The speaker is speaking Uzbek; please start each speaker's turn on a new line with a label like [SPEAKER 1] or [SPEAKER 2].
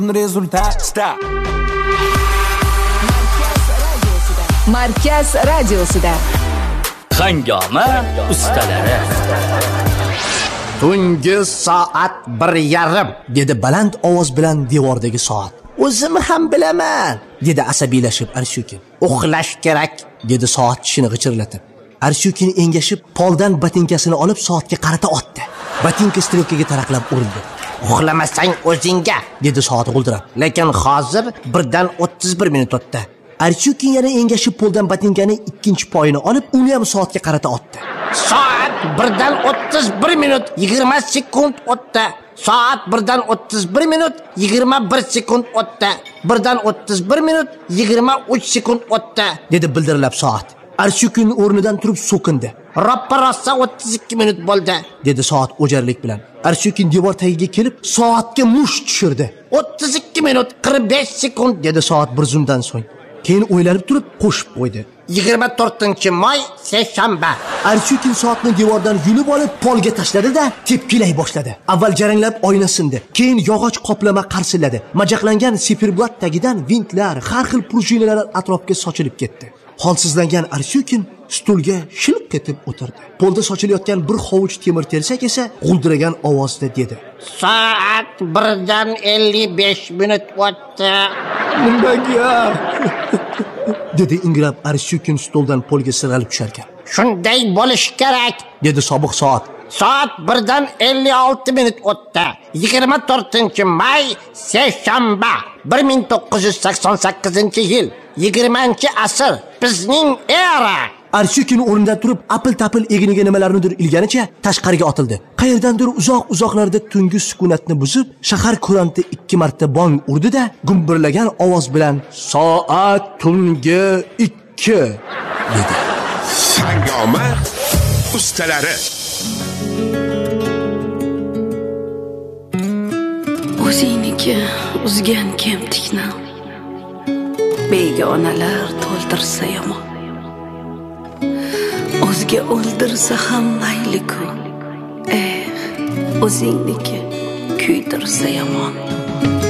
[SPEAKER 1] Rezultat. Stop.
[SPEAKER 2] Markaz radiosida.
[SPEAKER 3] Hangoma ustalari.
[SPEAKER 4] Tungi soat 1:30 dedi baland ovoz bilan devordagi soat. O'zim ham bilaman, dedi asabiylashib Arshukin. Uxlash kerak, dedi soat tishini g'ichirlatib. Arshukin engashib, poldan botinkasini olib soatga qarata otdi. Botinka strelkaga taraqlab urildi. Uxlamasang o'zingga, dedi soat g'ildirab. Lekin hozir 1:31 minut o'tdi. Arshukin yana engashib poldan botinkani ikkinchi poyini olib, uni ham soatga qarata otdi. Soat 1:31 minut 20 sekund o'tdi. Soat 1:31 minut 21 sekund o'tdi. 1:31 minut 23 sekund o'tdi, dedi bildirilib soat. Arshukin o'rnidan turib so'kindi. Roppa-rossa 32 minut bo'ldi, dedi soat o'jarlik bilan. Arshukin devor tagiga kelib, soatga musht tushirdi. 32 minut 45 sekund, dedi soat bir zumdan so'ng. Keyin o'ylanib turib qo'shib qo'ydi. 24-may seshanba. Arshukin soatni devordan yulib olib polga tashladi-da, tepkilay boshladi. Avval jaranglab oyna sindi, keyin yog'och qoplama qarsilladi. Majaqlangan siferblat tagidan vintlar, har xil prujinalar atrofga sochilib ketdi. Holsizlangan Arshukin stulga shilq etib o'tirdi. Polda sochilayotgan bir hovuch temir tersak esa g'uldiragan ovozda dedi: "Soat 1:55 minut o'tdi." "Nimaga?" dedi ingrab Arshukin stoldan polga sirg'alib tusharkan. "Shunday bo'lish kerak", dedi sobiq soat. "Soat 1:56 minut o'tdi. 24-may seshanba, 1988-yil, 20-asr, bizning era." Arshukin o'rnidan turib, apil-tapil eginiga nimalarnidir ilganicha tashqariga otildi. Qayerdandir uzoq-uzoqlarda tungi sukunatni buzib, shahar kuranti 2 marta bong urdi-da, gumbirlagan ovoz bilan "Soat tungi 2" dedi.
[SPEAKER 5] Hangoma ustalari.
[SPEAKER 6] O'zingniki uzgan kemtikni begonalar to'ldirsa yomon. O'zga o'ldirsa ham mayli-ku. O'zingniki kuydirsa yomon.